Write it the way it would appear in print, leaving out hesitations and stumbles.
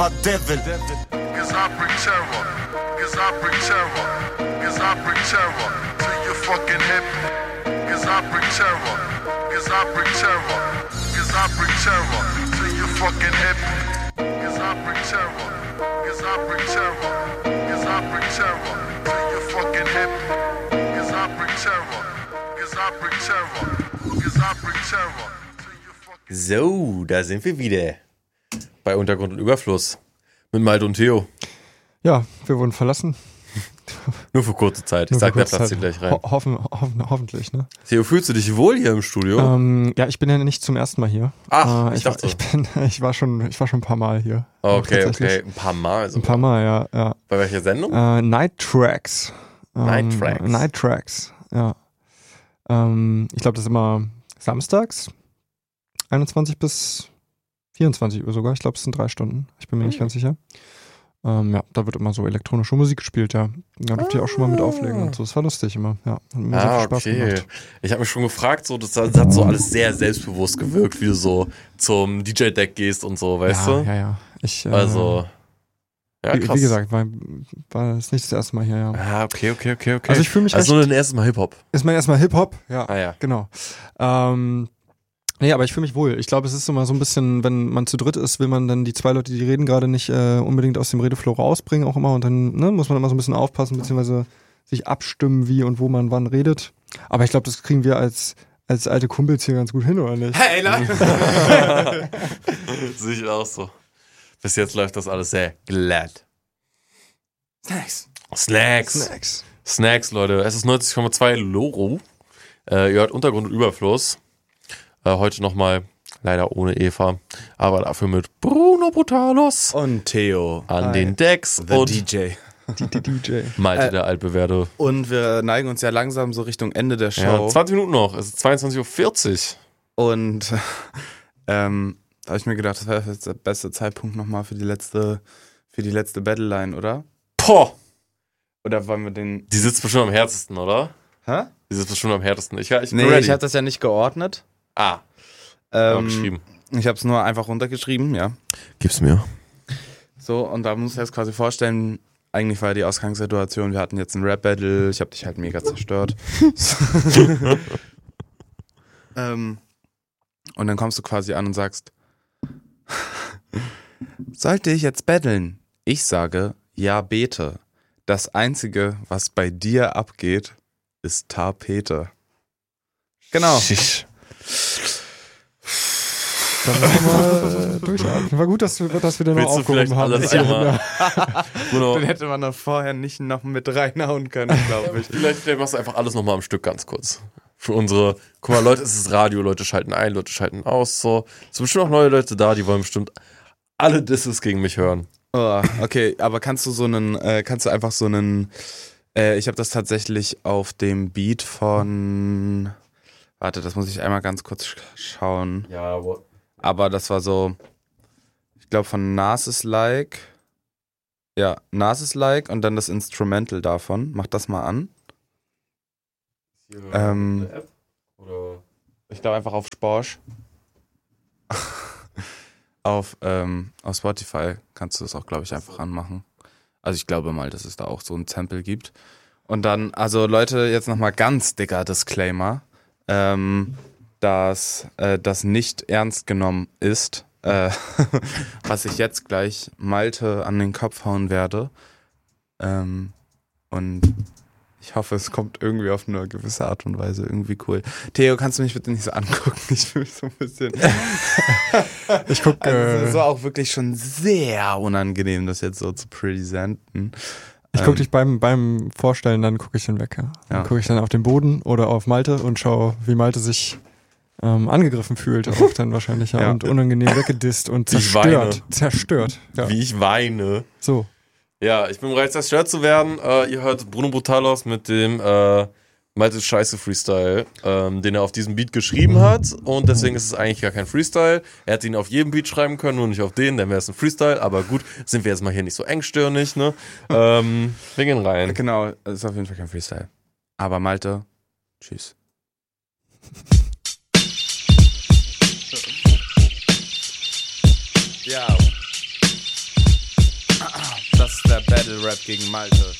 Devil. Cause I bring terror. Cause I bring terror. Cause I bring terror to your fucking hip. Cause I bring terror. Cause I bring terror. Cause I bring terror to your fucking hip. Cause I bring terror. Cause I bring terror. Cause I bring terror to your fucking hip. Cause I bring terror. Cause I bring terror. Cause I bring terror to your fucking. So, da sind wir wieder. Bei Untergrund und Überfluss. Mit Malte und Theo. Ja, wir wurden verlassen. Nur für kurze Zeit. Ich sag, der Platz hier gleich rein. Hoffentlich, ne? Theo, fühlst du dich wohl hier im Studio? Ja, ich bin ja nicht zum ersten Mal hier. Ach, ich dachte. Ich war schon ein paar Mal hier. Okay. Ein paar Mal sogar. Ein paar Mal, ja. Bei welcher Sendung? Night Tracks. Night Tracks, ja. Ich glaube, das ist immer samstags, 21 bis 24 Uhr sogar. Ich glaube, es sind 3 Stunden. Ich bin mir nicht ganz sicher. Ja, da wird immer so elektronische Musik gespielt, ja. Da durfte ich auch schon mal mit auflegen und so. Das war lustig immer, ja. Hat mir sehr viel Spaß gemacht. Ich habe mich schon gefragt, so, das hat so alles sehr selbstbewusst gewirkt, wie du so zum DJ-Deck gehst und so, weißt du? Ja. Ja, krass. Wie gesagt, war es nicht das erste Mal hier, ja. Ah, okay. Also ich fühle mich also nur dein erstes Mal Hip-Hop. Ist mein erstes Mal Hip-Hop, ja. Ah, ja. Genau. Nee, aber ich fühle mich wohl. Ich glaube, es ist immer so ein bisschen, wenn man zu dritt ist, will man dann die 2 Leute, die reden, gerade nicht unbedingt aus dem Redeflow rausbringen, auch immer. Und dann muss man immer so ein bisschen aufpassen, beziehungsweise sich abstimmen, wie und wo man wann redet. Aber ich glaube, das kriegen wir als alte Kumpels hier ganz gut hin, oder nicht? Hey, Leute! Sehe ich auch so. Bis jetzt läuft das alles sehr glatt. Snacks, Leute. Es ist 90,2 Loro. Ihr hört Untergrund und Überfluss. Heute nochmal, leider ohne Eva, aber dafür mit Bruno Brutalos Und Theo. an den Decks The und DJ. Die DJ. Malte, der Altbewährte. Und wir neigen uns ja langsam so Richtung Ende der Show. Ja, 20 Minuten noch, es ist 22.40 Uhr. Und da habe ich mir gedacht, das wäre jetzt der beste Zeitpunkt nochmal für die letzte Battleline, oder? Poh! Oder wollen wir den... Die sitzt bestimmt am härtesten, oder? Hä? Die sitzt bestimmt am härtesten. Ich bin Nee, ready. ich habe das ja nicht geordnet. Geschrieben. Ich habe es nur einfach runtergeschrieben, ja. Gib's mir. So, und da muss ich jetzt quasi vorstellen, eigentlich war ja die Ausgangssituation, wir hatten jetzt ein Rap-Battle, ich habe dich halt mega zerstört. Und dann kommst du quasi an und sagst, sollte ich jetzt battlen? Ich sage, ja, bete. Das Einzige, was bei dir abgeht, ist Tapete. Genau. Dann müssen wir mal durchatmen. War gut, dass wir das wieder noch Willst du aufgehoben vielleicht haben. alles Ja. Bruno, Den hätte man da vorher nicht noch mit reinhauen können, glaube ich. vielleicht machst du einfach alles nochmal am Stück ganz kurz. Für unsere, guck mal, Leute, es ist Radio, Leute schalten ein, Leute schalten aus, so. Es sind bestimmt auch neue Leute da, die wollen bestimmt alle Disses gegen mich hören. Oh, okay, aber kannst du einfach so einen, ich habe das tatsächlich auf dem Beat von, warte, das muss ich einmal ganz kurz schauen. Ja, Aber das war so, ich glaube von Nas is Like. Ja, Nas is Like und dann das Instrumental davon. Mach das mal an. App? Oder? Ich glaube einfach auf Sporsch. auf Spotify kannst du das auch, glaube ich, einfach anmachen. Also ich glaube mal, dass es da auch so ein Sample gibt. Und dann, also Leute, jetzt nochmal ganz dicker Disclaimer. Dass das nicht ernst genommen ist, was ich jetzt gleich Malte an den Kopf hauen werde. Und ich hoffe, es kommt irgendwie auf eine gewisse Art und Weise irgendwie cool. Theo, kannst du mich bitte nicht so angucken? Ich fühle mich so ein bisschen... Ich gucke... Also, es war auch wirklich schon sehr unangenehm, das jetzt so zu präsentieren. Ich gucke dich beim Vorstellen, dann gucke ich dann weg. Ja. Dann gucke ich dann auf den Boden oder auf Malte und schaue, wie Malte sich angegriffen fühlt, auch dann wahrscheinlich, ja. Und unangenehm weggedisst und zerstört. Ja. Wie ich weine. So. Ja, ich bin bereit, zerstört zu werden. Ihr hört Bruno Brutalos mit dem Malte Scheiße Freestyle, den er auf diesem Beat geschrieben hat. Und deswegen ist es eigentlich gar kein Freestyle. Er hätte ihn auf jedem Beat schreiben können, nur nicht auf den, dann wäre es ein Freestyle. Aber gut, sind wir jetzt mal hier nicht so engstirnig, ne? Wir gehen rein. Genau, es ist auf jeden Fall kein Freestyle. Aber Malte, tschüss. Ja. der Battle Rap gegen Malte.